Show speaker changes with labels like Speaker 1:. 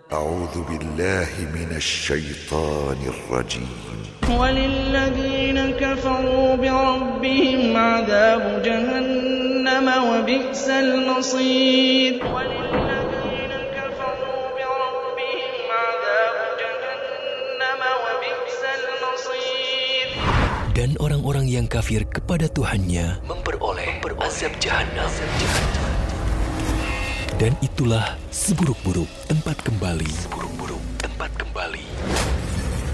Speaker 1: أعوذ بالله من الشيطان الرجيم.
Speaker 2: وللذين كفروا بربهم عذاب جهنم وبئس المصير. وللذين كفروا بربهم عذاب جهنم وبئس المصير.
Speaker 3: Dan orang-orang yang kafir kepada Tuhannya memperoleh azab Jahannam. Dan itulah seburuk-buruk tempat kembali